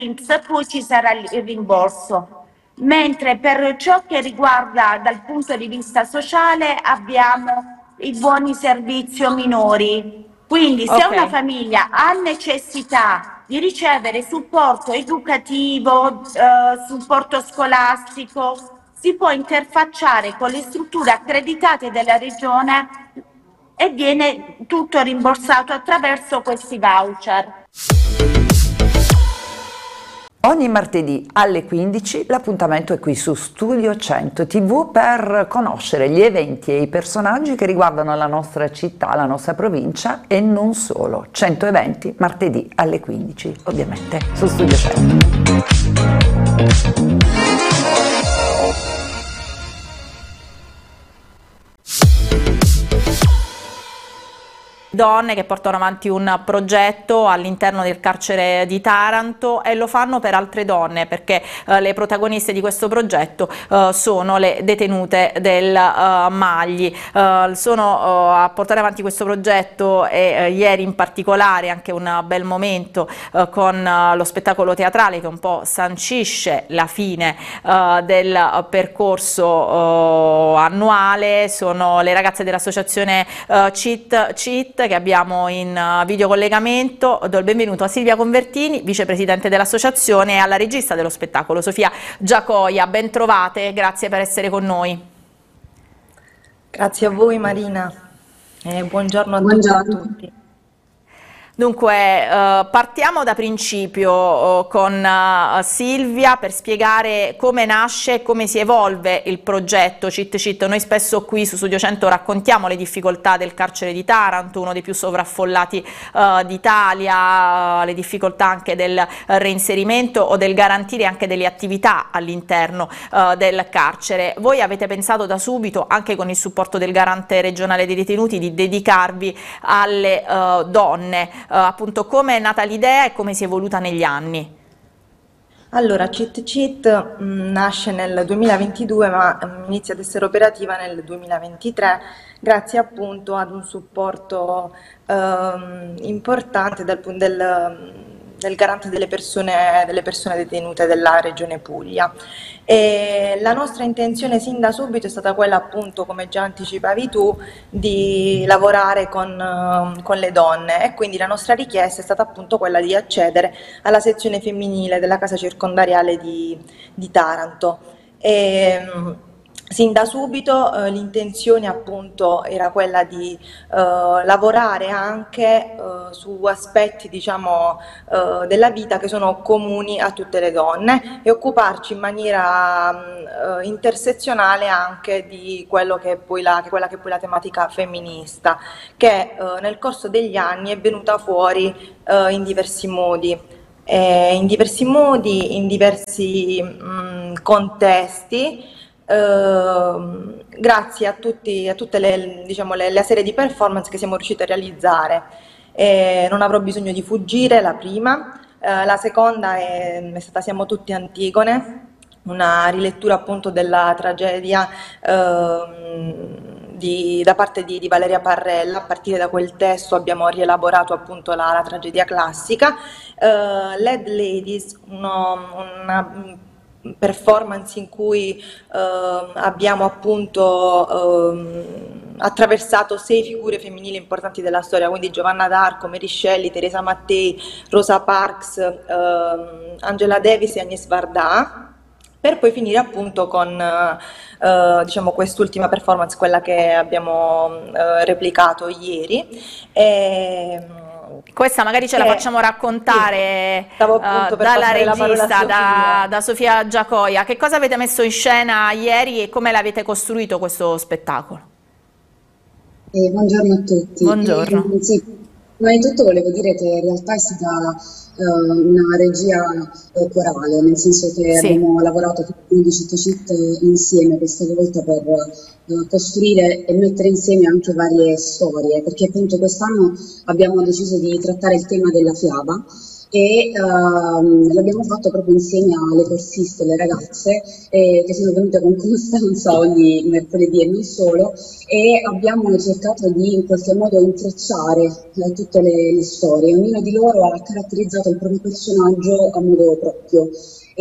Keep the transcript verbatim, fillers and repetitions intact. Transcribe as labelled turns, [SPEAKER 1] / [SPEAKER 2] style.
[SPEAKER 1] l'I N P S, poi ci sarà il rimborso. Mentre per ciò che riguarda dal punto di vista sociale abbiamo i buoni servizio minori. Quindi se una
[SPEAKER 2] Ok.
[SPEAKER 1] famiglia ha necessità di ricevere supporto educativo, eh, supporto scolastico, si può interfacciare con le strutture accreditate della regione e viene tutto rimborsato attraverso questi voucher.
[SPEAKER 3] Ogni martedì alle quindici l'appuntamento è qui su Studio cento tivù per conoscere gli eventi e i personaggi che riguardano la nostra città, la nostra provincia e non solo. cento eventi martedì alle quindici, ovviamente su Studio cento.
[SPEAKER 2] Donne che portano avanti un progetto all'interno del carcere di Taranto e lo fanno per altre donne, perché eh, le protagoniste di questo progetto eh, sono le detenute del eh, Magli. Eh, sono eh, a portare avanti questo progetto e eh, ieri in particolare anche un bel momento eh, con eh, lo spettacolo teatrale che un po' sancisce la fine eh, del percorso eh, annuale. Sono le ragazze dell'associazione eh, Cheat Cheat che abbiamo in uh, videocollegamento. Do il benvenuto a Silvia Convertini, vicepresidente dell'associazione, e alla regista dello spettacolo, Sofia Giacoia. Ben trovate, grazie per essere con noi.
[SPEAKER 4] Grazie a voi Marina e buongiorno a
[SPEAKER 5] Buongiorno.
[SPEAKER 4] tutti e a tutti.
[SPEAKER 2] Dunque, eh, partiamo da principio eh, con eh, Silvia per spiegare come nasce e come si evolve il progetto Cheat Cheat. Noi spesso qui su Studio cento raccontiamo le difficoltà del carcere di Taranto, uno dei più sovraffollati eh, d'Italia, le difficoltà anche del reinserimento o del garantire anche delle attività all'interno eh, del carcere. Voi avete pensato da subito, anche con il supporto del garante regionale dei detenuti, di dedicarvi alle eh, donne. Uh, appunto, come è nata l'idea e come si è evoluta negli anni?
[SPEAKER 4] Allora, Cheat Cheat mh, nasce nel duemilaventidue ma mh, inizia ad essere operativa nel duemilaventitré grazie appunto ad un supporto ehm, importante dal, pun- del, del garante delle persone, delle persone detenute della regione Puglia. E la nostra intenzione sin da subito è stata quella appunto, come già anticipavi tu, di lavorare con, eh, con le donne, e quindi la nostra richiesta è stata appunto quella di accedere alla sezione femminile della casa circondariale di, di Taranto. E, mh, sin da subito eh, l'intenzione appunto era quella di eh, lavorare anche eh, su aspetti, diciamo, eh, della vita che sono comuni a tutte le donne, e occuparci in maniera mh, eh, intersezionale anche di quello che è poi la, che quella che è poi la tematica femminista, che eh, nel corso degli anni è venuta fuori eh, in diversi modi. Eh, in diversi modi, in diversi mh, contesti, Uh, grazie a, tutti, a tutte le, diciamo, le, le serie di performance che siamo riusciti a realizzare. Eh, non avrò bisogno di fuggire, la prima. Uh, la seconda è, è stata Siamo tutti Antigone, una rilettura appunto della tragedia uh, di, da parte di, di Valeria Parrella. A partire da quel testo abbiamo rielaborato appunto la, la tragedia classica. Uh, Led Ladies, uno, una performance in cui eh, abbiamo appunto eh, attraversato sei figure femminili importanti della storia, quindi Giovanna d'Arco, Mary Shelley, Teresa Mattei, Rosa Parks, eh, Angela Davis e Agnès Varda, per poi finire appunto con eh, diciamo quest'ultima performance, quella che abbiamo eh, replicato ieri. E,
[SPEAKER 2] Questa magari ce la facciamo raccontare
[SPEAKER 4] sì,
[SPEAKER 2] uh, dalla regista, da, da Sofia Giacoia. Che cosa avete messo in scena ieri e come l'avete costruito questo spettacolo?
[SPEAKER 5] Eh, buongiorno a tutti.
[SPEAKER 2] Buongiorno.
[SPEAKER 5] Eh, sì, prima di tutto volevo dire che in realtà è stata eh, una regia eh, corale, nel senso che
[SPEAKER 2] Sì.
[SPEAKER 5] abbiamo lavorato tutti di Cheat Cheat insieme questa volta per eh, costruire e mettere insieme anche varie storie, perché appunto quest'anno abbiamo deciso di trattare il tema della fiaba. e ehm, l'abbiamo fatto proprio insieme alle corsiste, le ragazze eh, che sono venute con costanza ogni mercoledì e non solo, e abbiamo cercato di in qualche modo intrecciare eh, tutte le, le storie. Ognuna di loro ha caratterizzato il proprio personaggio a modo proprio.